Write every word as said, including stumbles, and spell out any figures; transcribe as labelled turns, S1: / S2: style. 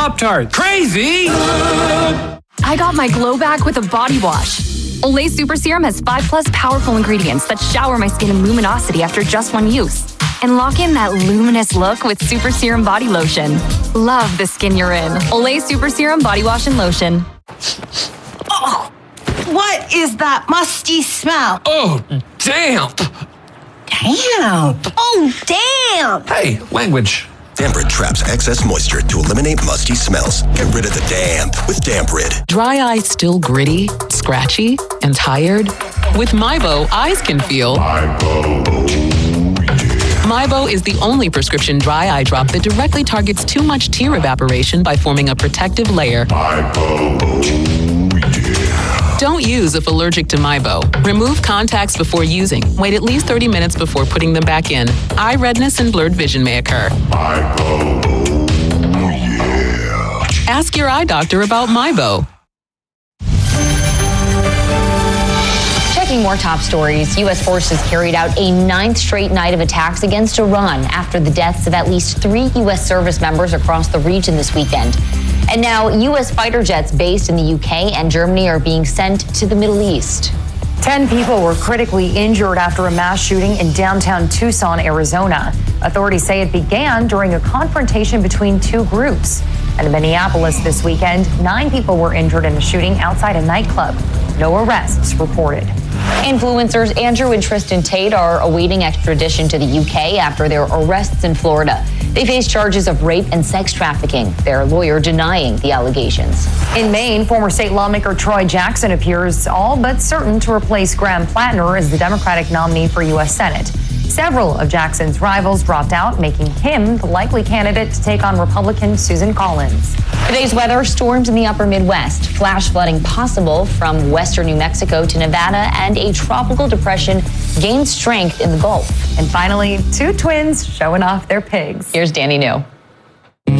S1: Pop-Tart. Crazy!
S2: I got my glow back with a body wash. Olay Super Serum has five plus powerful ingredients that shower my skin in luminosity after just one use. And lock in that luminous look with Super Serum Body Lotion. Love the skin you're in. Olay Super Serum Body Wash and Lotion.
S3: Oh, what is that musty smell?
S1: Oh, damp!
S3: Damp! Oh, damp!
S1: Hey, language.
S4: Damp-Rid traps excess moisture to eliminate musty smells. Get rid of the damp with Damp-Rid.
S5: Dry eye still gritty, scratchy, and tired? With Mibo, eyes can feel. Mibo. Mibo is the only prescription dry eye drop that directly targets too much tear evaporation by forming a protective layer. Mibo. Don't use if allergic to Mibo. Remove contacts before using. Wait at least thirty minutes before putting them back in. Eye redness and blurred vision may occur. Mibo. Yeah. Ask your eye doctor about Mibo.
S6: Checking more top stories, U S forces carried out a ninth straight night of attacks against Iran after the deaths of at least three U S service members across the region this weekend. And now U S fighter jets based in the U K and Germany are being sent to the Middle East.
S7: Ten people were critically injured after a mass shooting in downtown Tucson, Arizona. Authorities say it began during a confrontation between two groups. And in Minneapolis this weekend, nine people were injured in a shooting outside a nightclub. No arrests reported.
S6: Influencers Andrew and Tristan Tate are awaiting extradition to the U K after their arrests in Florida. They face charges of rape and sex trafficking, their lawyer denying the allegations.
S7: In Maine, former state lawmaker Troy Jackson appears all but certain to replace Graham Plattner as the Democratic nominee for U S Senate. Several of Jackson's rivals dropped out, making him the likely candidate to take on Republican Susan Collins.
S6: Today's weather, storms in the upper Midwest, flash flooding possible from western New Mexico to Nevada, and a tropical depression gains strength in the Gulf.
S7: And finally, two twins showing off their pigs.
S6: Here's Danny New.